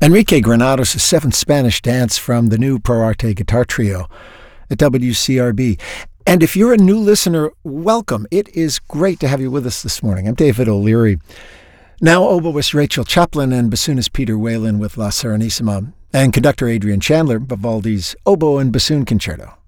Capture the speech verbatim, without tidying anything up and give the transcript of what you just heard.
Enrique Granados' Seventh Spanish Dance from the new Pro Arte Guitar Trio at W C R B. And if you're a new listener, welcome. It is great to have you with us this morning. I'm David O'Leary. Now oboist Rachel Chaplin and bassoonist Peter Whalen with La Serenissima, and conductor Adrian Chandler, Vivaldi's Oboe and Bassoon Concerto.